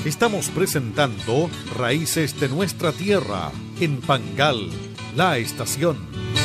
Estamos presentando Raíces de Nuestra Tierra en Pangal, la estación.